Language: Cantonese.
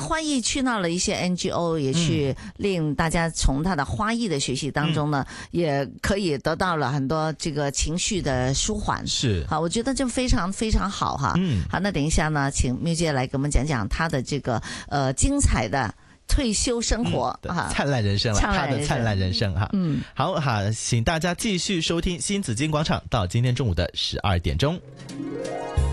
花艺去到了一些 NGO， 也去令大家从他的花艺的学习当中呢，也可以得到了很多这个情绪的舒缓。 是， 好，我觉得就非常非常好哈。好，那等一下呢，请缪姐来给我们讲讲他的这个精彩的退休生活灿烂人生了，他的灿烂人生哈。好哈，请大家继续收听新紫金广场到今天中午的12点钟。